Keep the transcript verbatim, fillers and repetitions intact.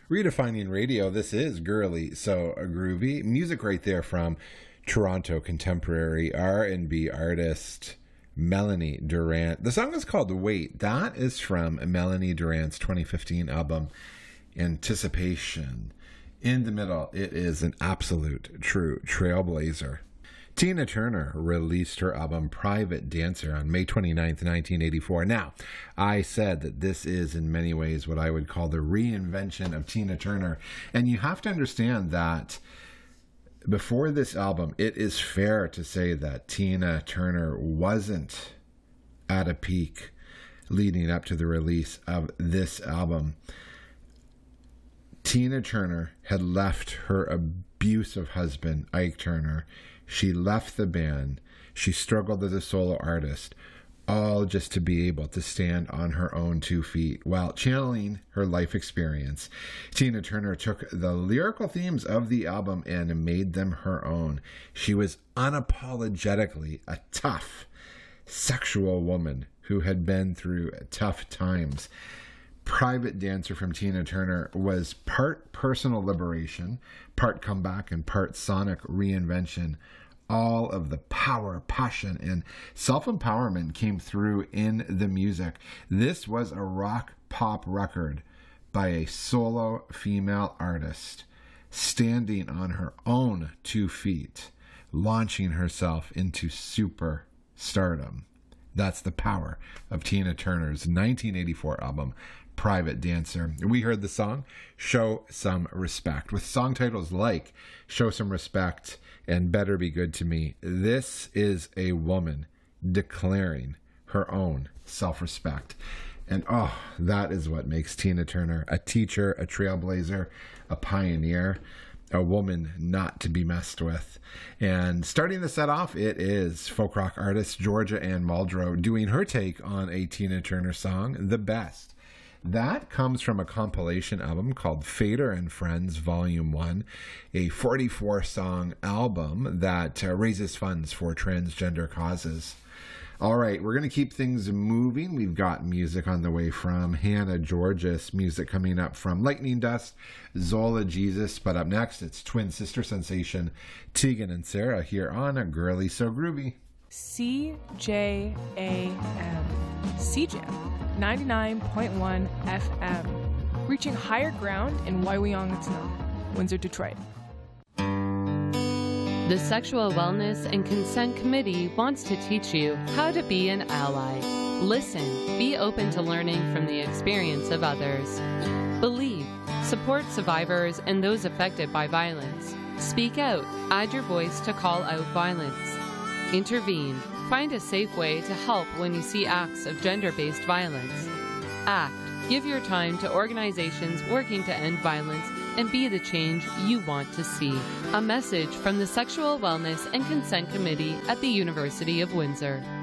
Redefining radio, this is Girly So Groovy. Music right there from Toronto contemporary R and B artist Melanie Durrant. The song is called Wait. That is from Melanie Durrant's twenty fifteen album Anticipation. In the middle, it is an absolute true trailblazer. Tina Turner released her album Private Dancer on May twenty-ninth, nineteen eighty-four. Now, I said that this is in many ways what I would call the reinvention of Tina Turner. And you have to understand that before this album, it is fair to say that Tina Turner wasn't at a peak leading up to the release of this album. Tina Turner had left her abusive husband, Ike Turner. She left the band. She struggled as a solo artist, all just to be able to stand on her own two feet. While channeling her life experience, Tina Turner took the lyrical themes of the album and made them her own. She was unapologetically a tough, sexual woman who had been through tough times. Private Dancer from Tina Turner was part personal liberation, part comeback, and part sonic reinvention. All of the power, passion, and self-empowerment came through in the music. This was a rock pop record by a solo female artist standing on her own two feet, launching herself into super stardom. That's the power of Tina Turner's nineteen eighty-four album, Private Dancer. We heard the song, Show Some Respect, with song titles like Show Some Respect and Better Be Good to Me. This is a woman declaring her own self-respect. And oh, that is what makes Tina Turner a teacher, a trailblazer, a pioneer, a woman not to be messed with. And starting the set off, it is folk rock artist Georgia Ann Muldrow doing her take on a Tina Turner song, The Best. That comes from a compilation album called Fader and Friends Volume one, a forty-four song album that uh, raises funds for transgender causes. All right, we're going to keep things moving. We've got music on the way from Hannah Georges, music coming up from Lightning Dust, Zola Jesus. But up next, it's twin sister sensation Tegan and Sarah here on A Girly So Groovy. C J A M. C J A M. ninety-nine point one F M, reaching higher ground in Waiwiong-Atinon, Windsor, Detroit. The Sexual Wellness and Consent Committee wants to teach you how to be an ally. Listen, be open to learning from the experience of others. Believe, support survivors and those affected by violence. Speak out, add your voice to call out violence. Intervene. Find a safe way to help when you see acts of gender-based violence. Act. Give your time to organizations working to end violence and be the change you want to see. A message from the Sexual Wellness and Consent Committee at the University of Windsor.